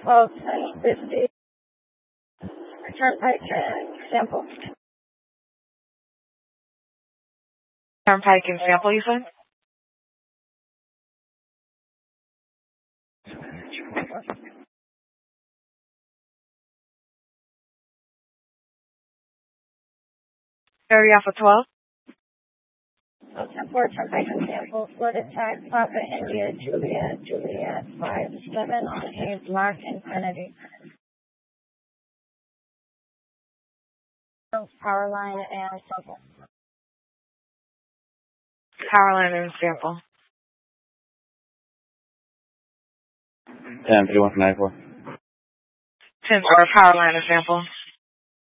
12, 10, 50. Turnpike sample. Turnpike and sample, you said? Area for 12? 4, Turnpike and sample. Flood attack, Papa India, Juliet, 5, 7 on Hayes, Mark, Infinity. Power line and sample. Power line and sample. 10, 3194. 10 or power line and sample.